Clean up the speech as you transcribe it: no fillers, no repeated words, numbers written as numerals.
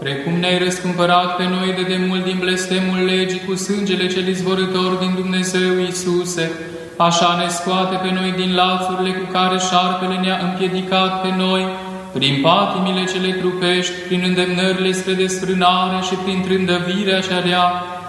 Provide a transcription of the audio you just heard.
Precum ne-ai răscumpărat pe noi de demult din blestemul legii cu sângele cel izvorător din Dumnezeu, Iisuse, așa ne scoate pe noi din lațurile cu care șarpele ne-a împiedicat pe noi, prin patimile cele trupești, prin îndemnările spre desfrânare și prin trândăvirea cea rea,